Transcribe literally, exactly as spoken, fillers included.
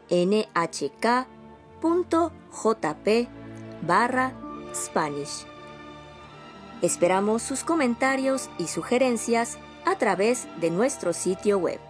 nhk.jp barra Spanish. Esperamos sus comentarios y sugerencias a través de nuestro sitio web.